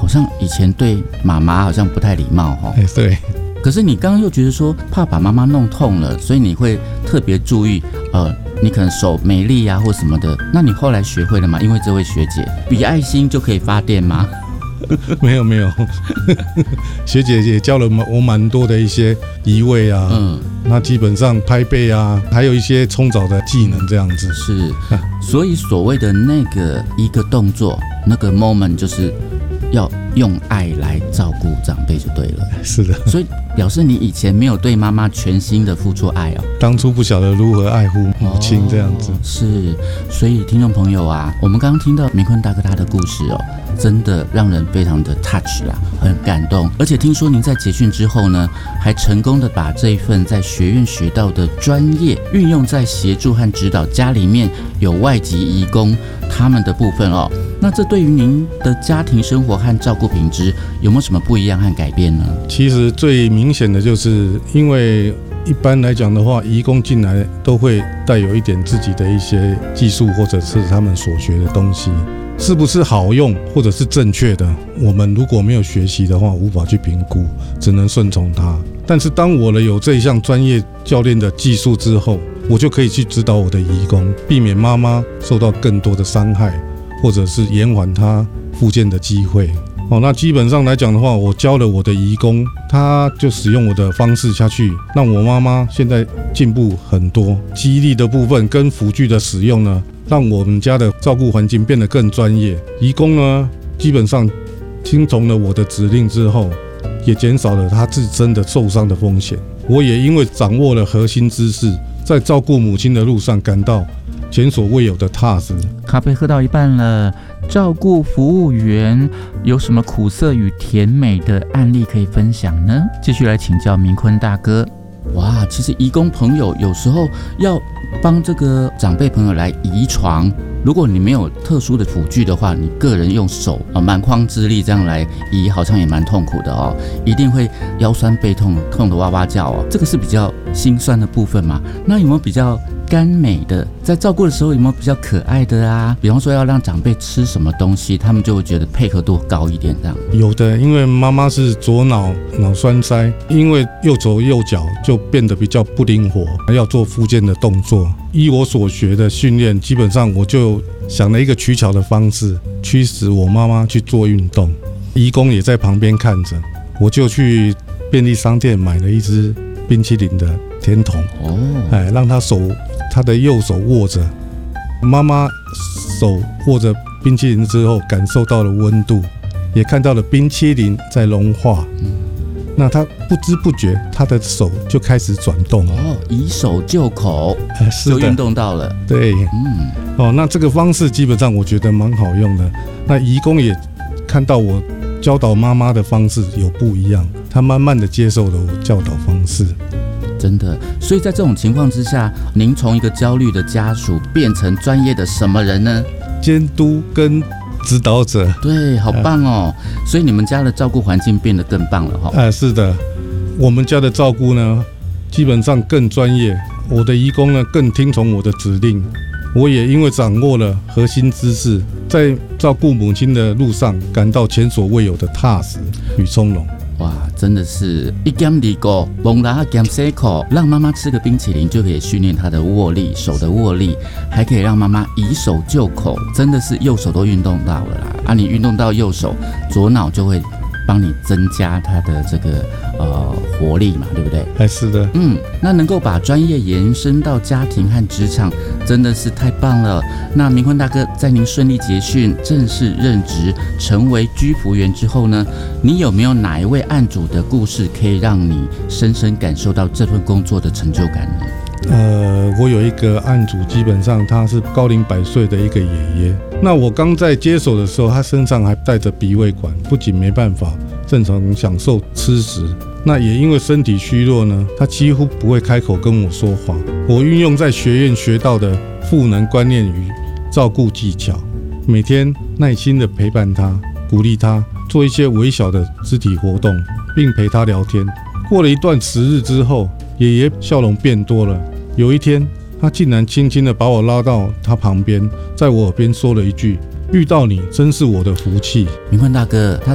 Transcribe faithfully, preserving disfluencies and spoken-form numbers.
好像以前对妈妈好像不太礼貌哈。 哎，对。 可是你刚刚又觉得说怕把妈妈弄痛了，所以你会特别注意，呃，你可能手没力啊或什么的。那你后来学会了吗？因为这位学姐比爱心就可以发电吗？ 没有没有，学姐也教了我蛮多的一些移位啊，嗯，那基本上拍背啊，还有一些冲澡的技能这样子。 是，所以所谓的那个一个动作，那个 moment 就是要用爱来照顾长辈就对了。 是的， 所以表示你以前没有对妈妈全心的付出爱哦， 当初不晓得如何爱护母亲这样子。 哦，是，所以听众朋友啊，我们刚刚听到明坤大哥他的故事哦，真的让人非常的 touch 啦，很感动。而且听说您在结训之后呢，还成功的把这一份在学院学到的专业运用在协助和指导家里面有外籍移工他们的部分哦。那这对于您的家庭生活和照顾品质有没有什么不一样和改变呢？ 其实最明显的就是因为一般来讲的话，移工进来都会带有一点自己的一些技术或者是他们所学的东西，是不是好用或者是正确的，我们如果没有学习的话无法去评估，只能顺从它。但是当我了有这一项专业教练的技术之后，我就可以去指导我的移工，避免妈妈受到更多的伤害，或者是延缓她复健的机会。哦，那基本上来讲的话，我教了我的移工，他就使用我的方式下去，让我妈妈现在进步很多。肌力的部分跟辅具的使用呢，让我们家的照顾环境变得更专业。移工呢，基本上听从了我的指令之后，也减少了他自身的受伤的风险。我也因为掌握了核心知识，在照顾母亲的路上感到前所未有的踏实。 咖啡喝到一半了，照顾服务员有什么苦涩与甜美的案例可以分享呢？继续来请教明坤大哥。哇，其实移工朋友有时候要帮这个长辈朋友来移床，如果你没有特殊的辅具的话，你个人用手啊蛮荒之力这样来移，好像也蛮痛苦的哦，一定会腰酸背痛，痛得哇哇叫哦。这个是比较心酸的部分嘛？那有没有比较甘美的，在照顾的时候有没有比较可爱的啊？比方说要让长辈吃什么东西，他们就会觉得配合度高一点这样。 有的，因为妈妈是左脑脑栓塞，因为右手右脚就变得比较不灵活，要做复健的动作。依我所学的训练，基本上我就想了一个取巧的方式，驱使我妈妈去做运动。移工也在旁边看着，我就去便利商店买了一支冰淇淋的甜筒，哦，哎，让他手，他的右手握着，妈妈手握着冰淇淋之后，感受到了温度，也看到了冰淇淋在融化。嗯，那他不知不觉，他的手就开始转动哦， 以手就口，哎，是的，就运动到了。 对，嗯，哦，那这个方式基本上我觉得蛮好用的。那移工也看到我教导妈妈的方式有不一样，他慢慢的接受了我教导方式。 真的，所以在这种情况之下，您从一个焦虑的家属变成专业的什么人呢？ 监督跟指导者。 对，好棒哦！呃、所以你们家的照顾环境变得更棒了哈、哦。 呃，是的，我们家的照顾呢，基本上更专业。我的移工呢，更听从我的指令。我也因为掌握了核心知识，在照顾母亲的路上，感到前所未有的踏实与从容。 哇，真的是一减二个，蒙拉减四口，让妈妈吃个冰淇淋就可以训练她的握力，手的握力，还可以让妈妈以手就口，真的是右手都运动到了啦。啊，你运动到右手，左脑就会帮你增加它的这个呃活力嘛，对不对？ 哎，是的， 嗯，那能够把专业延伸到家庭和职场，真的是太棒了。那明坤大哥，在您顺利结训、正式任职、成为居服员之后呢，你有没有哪一位案主的故事可以让你深深感受到这份工作的成就感呢？ 呃，我有一个案主，基本上他是高龄百岁的一个爷爷。那我刚在接手的时候，他身上还带着鼻胃管，不仅没办法正常享受吃食，那也因为身体虚弱呢，他几乎不会开口跟我说话。我运用在学院学到的赋能观念与照顾技巧，每天耐心的陪伴他，鼓励他做一些微小的肢体活动，并陪他聊天。过了一段时日之后，爷爷笑容变多了。有一天，他竟然轻轻地把我拉到他旁边，在我耳边说了一句：“遇到你真是我的福气。” 明坤大哥，他